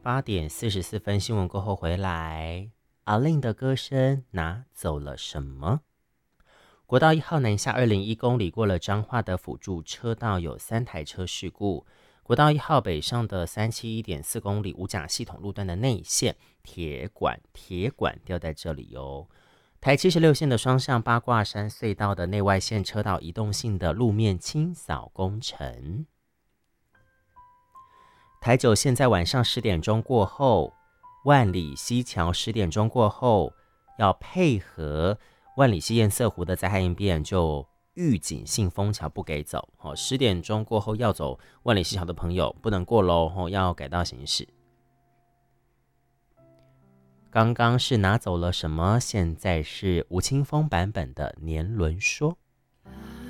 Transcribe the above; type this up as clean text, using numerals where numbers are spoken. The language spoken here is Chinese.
8点44分，新闻过后回来，阿令的歌声拿走了什么？国道1号南下201公里，过了彰化的辅助车道有3台车事故。国道1号北上的371.4公里五甲系统路段的内线铁管掉在这里哦。台76线的双向八卦山隧道的内外线车道移动性的路面清扫工程。台9线在晚上10点钟过后，万里溪桥10点钟过后，要配合万里溪堰塞湖的灾害应变，就预警性封桥不给走。10点钟过后要走万里溪桥的朋友不能过喽，要改道行驶。刚刚是拿走了什么？现在是吴青峰版本的年轮说。